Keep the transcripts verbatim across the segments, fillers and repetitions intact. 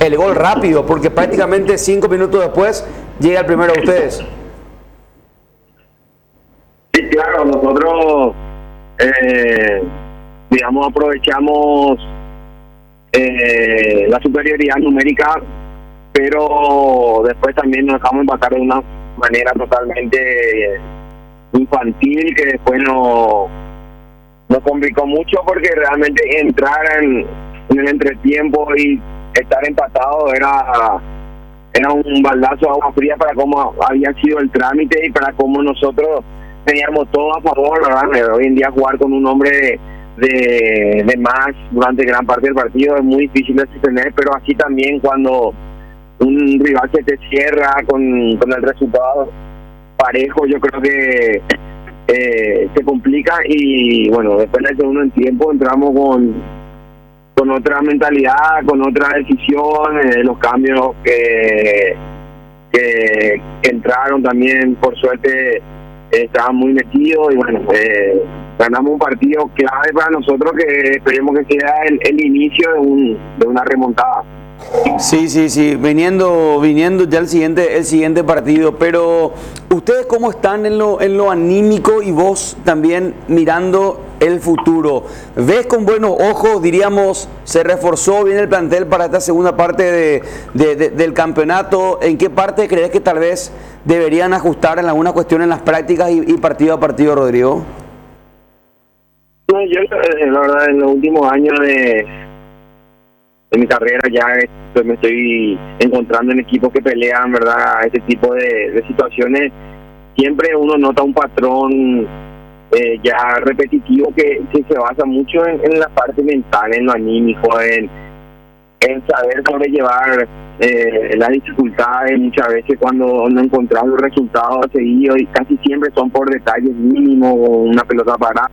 el gol rápido, porque prácticamente cinco minutos después llega el primero de ustedes. Sí, claro, nosotros, eh, digamos, aprovechamos eh, la superioridad numérica, pero después también nos dejamos empatar de una manera totalmente infantil que después no nos complicó mucho, porque realmente entrar en, en el entretiempo y estar empatado era era un baldazo de agua fría para cómo había sido el trámite y para cómo nosotros teníamos todo a favor, ¿verdad? Hoy en día jugar con un hombre de, de, de más durante gran parte del partido es muy difícil de sostener, pero así también cuando un rival se te cierra con, con el resultado parejo, yo creo que eh, se complica. Y bueno, después del segundo tiempo entramos con con otra mentalidad, con otra decisión, eh, los cambios que, que, que entraron también, por suerte, eh, estaban muy metidos y bueno, eh, ganamos un partido clave para nosotros que esperemos que sea el, el inicio de, un, de una remontada. Sí, sí, sí, viniendo, viniendo ya el siguiente, el siguiente partido, pero ¿ustedes cómo están en lo, en lo anímico y vos también mirando el futuro? ¿Ves con buenos ojos, diríamos, se reforzó bien el plantel para esta segunda parte de, de, de, del campeonato? ¿En qué parte crees que tal vez deberían ajustar en alguna cuestión en las prácticas y, y partido a partido, Rodrigo? No, yo la verdad en los últimos años de... en mi carrera ya pues, me estoy encontrando en equipos que pelean, ¿verdad? Este tipo de, de situaciones. Siempre uno nota un patrón eh, ya repetitivo que, que se basa mucho en, en la parte mental, en lo anímico, en, en saber sobrellevar eh, las dificultades. Muchas veces cuando no encontramos los resultados seguidos, y casi siempre son por detalles mínimos, una pelota parada,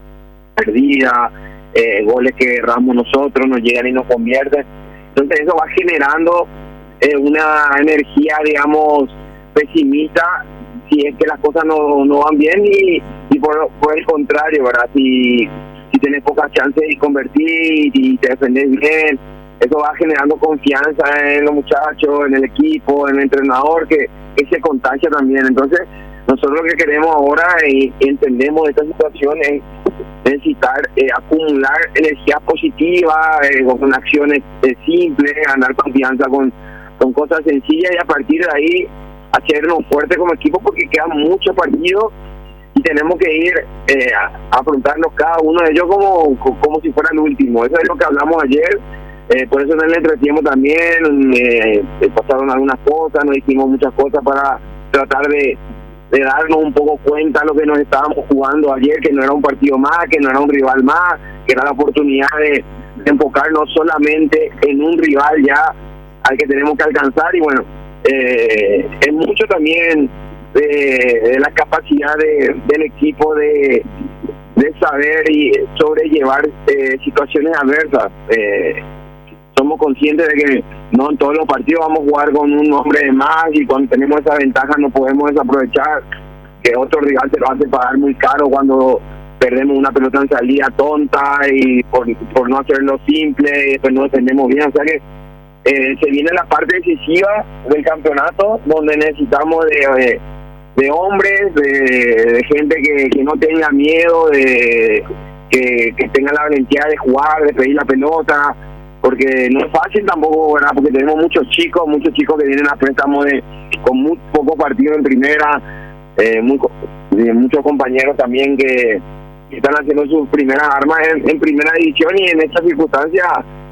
perdida, Eh, goles que erramos nosotros, nos llegan y nos convierten. Entonces eso va generando eh, una energía, digamos, pesimista si es que las cosas no, no van bien, y, y por, por el contrario, ¿verdad? Si, si tienes pocas chances de convertir y te defendes bien, eso va generando confianza en los muchachos, en el equipo, en el entrenador, que, que se contagia también. Entonces nosotros lo que queremos ahora y entendemos de esta situación es necesitar eh, acumular energía positiva, eh, con acciones eh, simples, ganar confianza con, con cosas sencillas, y a partir de ahí hacernos fuertes como equipo, porque quedan muchos partidos y tenemos que ir eh, a afrontarnos cada uno de ellos como, como si fuera el último. Eso es lo que hablamos ayer. Eh, por eso en el entretiempo también eh, pasaron algunas cosas, nos dijimos muchas cosas para tratar de de darnos un poco cuenta de lo que nos estábamos jugando ayer, que no era un partido más, que no era un rival más, que era la oportunidad de, de enfocarnos solamente en un rival ya al que tenemos que alcanzar. Y bueno, eh, es mucho también de, de la capacidad de, del equipo de, de saber y sobrellevar eh, situaciones adversas. Eh, somos conscientes de que no en todos los partidos vamos a jugar con un hombre de más, y cuando tenemos esa ventaja no podemos desaprovechar, que otro rival se lo hace pagar muy caro cuando perdemos una pelota en salida tonta y por, por no hacerlo simple, y después no defendemos bien. O sea que eh, se viene la parte decisiva del campeonato, donde necesitamos de, de, de hombres, de, de gente que, que no tenga miedo, de que, que tenga la valentía de jugar, de pedir la pelota, porque no es fácil tampoco, ¿verdad? Porque tenemos muchos chicos, muchos chicos que vienen a préstamo de, con muy poco partido en primera, eh, muy, eh, muchos compañeros también que, que están haciendo sus primeras armas en, en primera división, y en estas circunstancias,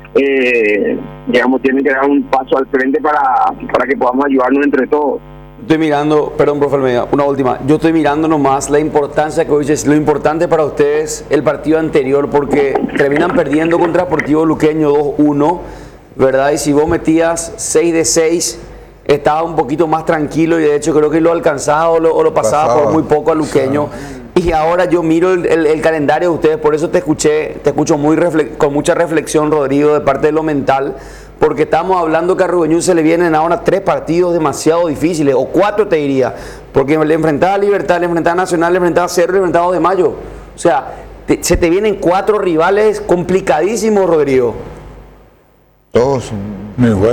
eh, digamos, tienen que dar un paso al frente para, para que podamos ayudarnos entre todos. Estoy mirando, perdón, profe Almeida, una última. Yo estoy mirando nomás la importancia que hoy es, lo importante para ustedes el partido anterior, porque terminan perdiendo contra Sportivo Luqueño dos uno, ¿verdad? Y si vos metías seis de seis, estaba un poquito más tranquilo, y de hecho creo que lo alcanzaba o lo, o lo pasaba, pasaba por muy poco a Luqueño. Y ahora yo miro el, el, el calendario de ustedes, por eso te escuché, te escucho muy refle- con mucha reflexión, Rodrigo, de parte de lo mental. Porque estamos hablando que a Rubén se le vienen ahora tres partidos demasiado difíciles, o cuatro te diría, porque le enfrentaba a Libertad, le enfrentaba a Nacional, le enfrentaba a Cerro, le enfrentaba a dos de Mayo. O sea, te, se te vienen cuatro rivales complicadísimos, Rodrigo. Todos muy buenos.